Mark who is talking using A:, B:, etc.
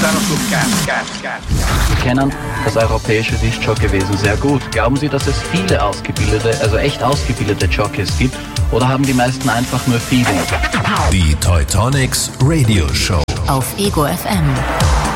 A: Sie kennen das europäische Disc-Jockey-Wesen sehr gut. Glauben Sie, dass es viele ausgebildete, also echt ausgebildete Jockeys gibt? Oder haben die meisten einfach nur Feeling?
B: Die Teutonics Radio Show
C: auf Ego FM.